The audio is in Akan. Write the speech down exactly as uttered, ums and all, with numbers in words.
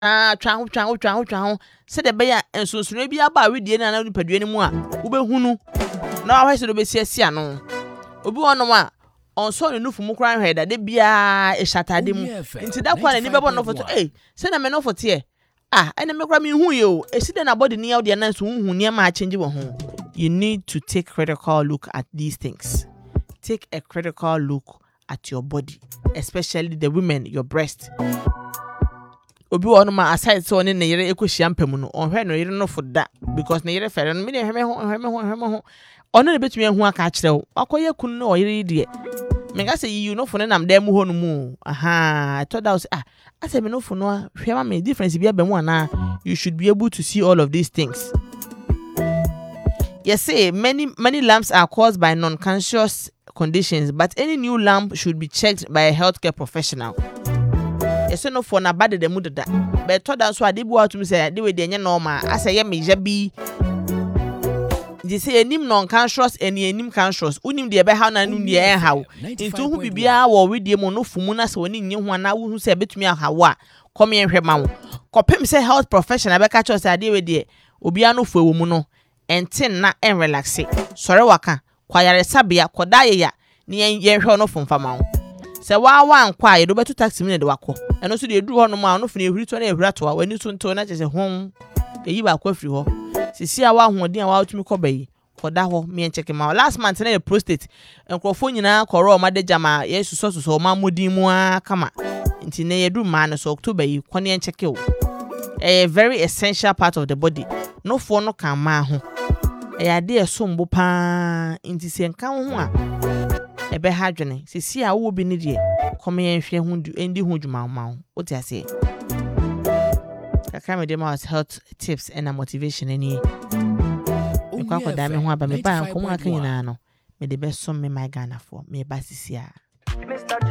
ah twa ho twa ho twa ho twa ho se de be ya ensonsono bi aba wedie na na nipadua ni mu a wo be hunu na wa hwese do be siasia no obi wono ma onso ne nufu mu kran hweda de bia e shatade mu nti da kwa na ni be bo no foto eh se na me no foto e ah ene me kra me hu ye o esi de na body ni ya de na so hu ni ma change wo ho. You need to take critical look at these things. Take a critical look at your body, especially the women, your breast. Obi wonu ma aside so ne yere ekohia mpamu no onhwe no yere no foda because ne yere fere no me ne hweme ho hweme ho hweme ho ono ne betumi ehu aka akire akoye kun no yere die me ga say you no fo ne nam dem ho no mu aha I thought that was ah I said me no fo no hwema me difference bi abemu ana you should be able to see all of these things. Yes, say many many lumps are caused by non-conscious conditions, but any new lump should be checked by a healthcare professional. Yes, no for na bad the mood that. But thought that's why they go out to me say they we dey normal. I say yeah me jabi. They say enim non-conscious and enim conscious. Unim dey be how na nu dey how. Into who bibia wo we dey mo no fumu na se woni nye ho na wo hu say betumi ahawa. Come here hwe ma wo. Kopem say health professional be catch us say dey we dey obia no fu ewo mu no. Entin na en relaxe sore waka kwayare sabia kodaye ya ni yen hwe no fomfama wo se wa wa ankwa ye do betu taxi mi ne de wako eno so de eduru ho no ma no fune ehuri to na ehura to wa wani so nto na chese hon eyi ba kwa firi ho sisi a wa hoden a wa otumi koba yi koda ho me en check ma last month na prostate enkrofo nyina koro ma de jama yesu so so ma modin mu akama nti na yedu ma no so October yi kone en check wo a very essential part of the body no for no kan ma ho ya de esombo pa nti se nka ho a ebe ha dwene sisi a wo bi ni de kome yen hwe hu endi hu dwuma ma o ti ase kaka me dem out health tips and motivation any e kwa kwa da me ho aba me ba nko mu aka nyina no me de be som me my Ghana for me ba sisi a